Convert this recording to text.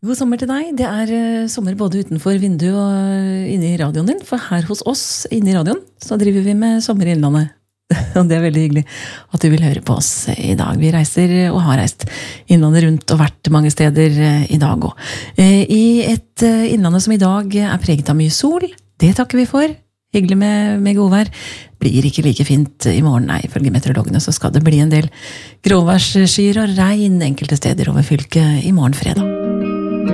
God sommer til deg. Det sommer både utenfor vinduet og inne i radioen din, for her hos oss inne i radioen så driver vi med sommer i Innlandet. Og det veldig hyggelig at du vil høre på oss i dag. Vi reiser og har reist Innlandet rundt og vært mange steder i dag også. I et Innlandet som i dag preget av mye sol, det takker vi for. Hyggelig med godvær. Blir ikke like fint i morgen, nei, ifølge meteorologene så skal det bli en del gråværsskyer og regn enkelte steder over fylket i morgen fredag.